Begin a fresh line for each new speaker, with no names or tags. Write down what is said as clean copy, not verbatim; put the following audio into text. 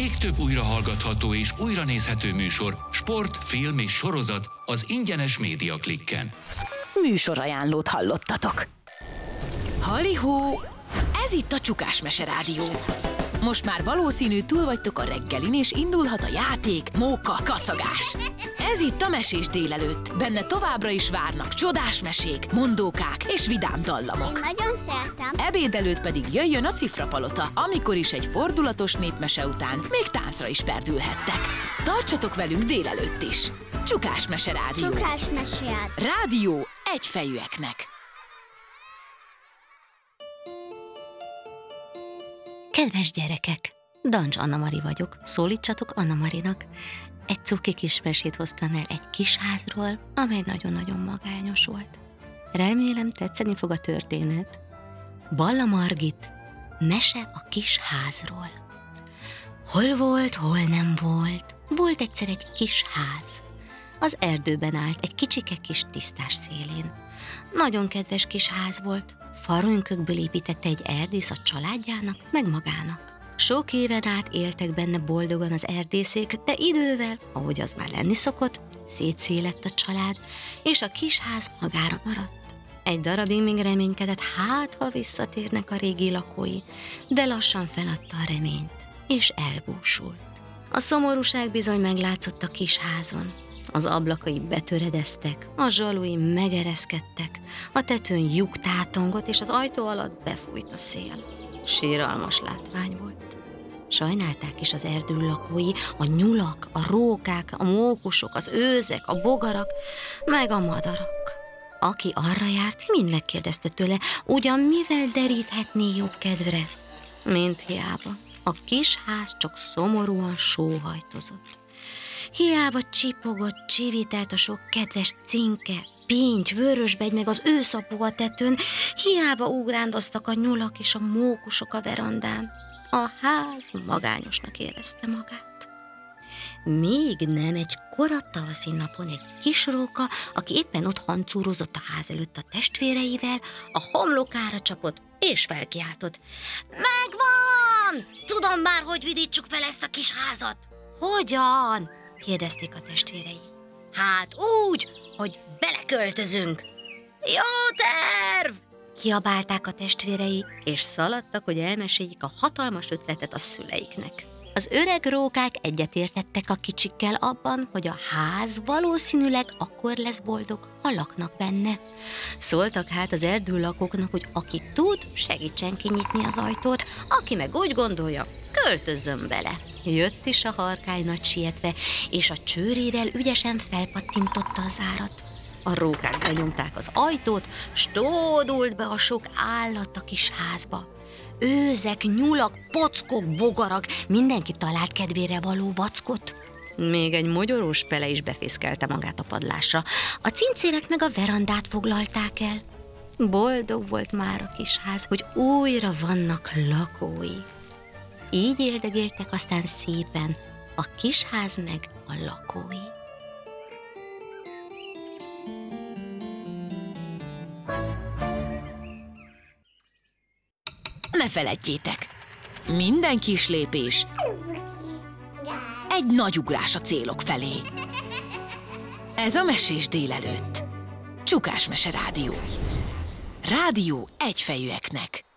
még több újrahallgatható és újranézhető műsor, sport, film és sorozat az ingyenes Média Klikken.
Műsorajánlót hallottatok. Halihó! Ez itt a Csukás Mese Rádió. Most már valószínű túl vagytok a reggelin, és indulhat a játék, móka, kacagás. Ez itt a Mesés délelőtt. Benne továbbra is várnak csodás mesék, mondókák és vidám dallamok.
Én nagyon szeretem.
Ebéd előtt pedig jöjjön a Cifrapalota, amikor is egy fordulatos népmese után még táncra is perdülhettek. Tartsatok velünk délelőtt is. Csukás Mese Rádió.
Csukás Mese
Rádió egyfejűeknek.
Kedves gyerekek! Dancs Anna-Mari vagyok, szólítsatok Anna-Marinak. Egy cuki kis mesét hoztam el egy kis házról, amely nagyon-nagyon magányos volt. Remélem tetszeni fog a történet. Balla Margit, mese a kis házról. Hol volt, hol nem volt, volt egyszer egy kis ház. Az erdőben állt egy kicsike kis tisztás szélén. Nagyon kedves kis ház volt. Farönkökből építette egy erdész a családjának, meg magának. Sok éven át éltek benne boldogan az erdészék, de idővel, ahogy az már lenni szokott, szétszélett a család, és a kis ház magára maradt. Egy darabig még reménykedett, ha visszatérnek a régi lakói, de lassan feladta a reményt, és elbúsult. A szomorúság bizony meglátszott a kis házon. Az ablakai betöredeztek, a zsalui megereszkedtek, a tetőn lyuk tátongott, és az ajtó alatt befújt a szél. Síralmas látvány volt. Sajnálták is az erdő lakói, a nyulak, a rókák, a mókusok, az őzek, a bogarak, meg a madarak. Aki arra járt, mind megkérdezte tőle, ugyan mivel deríthetné jobb kedvre? Mint hiába. A kis ház csak szomorúan sóhajtozott. Hiába csipogott, csivitelt a sok kedves cinke, pinty, vörösbegy, meg az őszapó a tetőn, hiába ugrándoztak a nyulak és a mókusok a verandán. A ház magányosnak érezte magát. Még nem egy kora tavaszi napon egy kis róka, aki éppen ott hancúrozott a ház előtt a testvéreivel, a homlokára csapott és felkiáltott. Megvan! Tudom már, hogy vidítsuk fel ezt a kis házat. Hogyan? Kérdezték a testvérei. Hát úgy, hogy beleköltözünk. Jó terv! Kiabálták a testvérei, és szaladtak, hogy elmeséljék a hatalmas ötletet a szüleiknek. Az öreg rókák egyetértettek a kicsikkel abban, hogy a ház valószínűleg akkor lesz boldog, ha laknak benne. Szóltak hát az erdőlakóknak, hogy aki tud, segítsen kinyitni az ajtót, aki meg úgy gondolja, költözzön bele. Jött is a harkály nagy sietve, és a csőrével ügyesen felpattintotta az zárat. A rókák benyomták az ajtót, s tódult be a sok állat a kis házba. Őzek, nyulak, pockok, bogarak, mindenki talált kedvére való vackot. Még egy mogyorós pele is befészkelte magát a padlásra. A cincérek meg a verandát foglalták el. Boldog volt már a kis ház, hogy újra vannak lakói. Így éldegéltek aztán szépen a kis ház meg a lakói.
Ne feledjétek, minden kis lépés egy nagy ugrás a célok felé. Ez a Mesés délelőtt. Csukás Mese Rádió. Rádió egyfejűeknek.